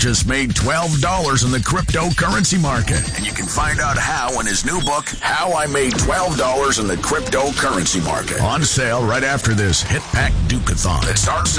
just made $12 in the cryptocurrency market. And you can find out how in his new book, How I Made $12 in the Cryptocurrency Market. On sale right after this Hit Pack Duke-a-thon. It starts now.